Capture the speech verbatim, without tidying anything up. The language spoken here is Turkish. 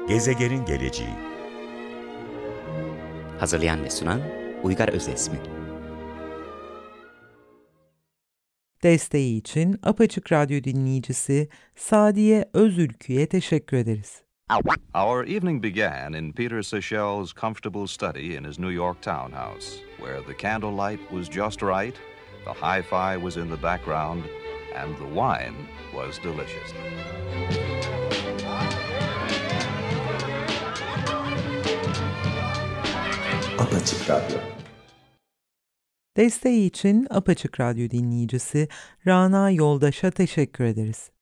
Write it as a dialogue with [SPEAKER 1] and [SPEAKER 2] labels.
[SPEAKER 1] Gezegenin geleceği.
[SPEAKER 2] Hazırlayan ve sunan Uygar Özesmi.
[SPEAKER 3] Desteği için Apaçık Radyo dinleyicisi Sadiye Özülkü'ye teşekkür ederiz.
[SPEAKER 4] Our evening began in Peter Sechel's comfortable study in his New York townhouse, where the candlelight was just right, the hi-fi was in the background, and the wine was delicious.
[SPEAKER 5] Apaçık Radyo.
[SPEAKER 3] Desteği için Apaçık Radyo dinleyicisi Rana Yoldaş'a teşekkür ederiz.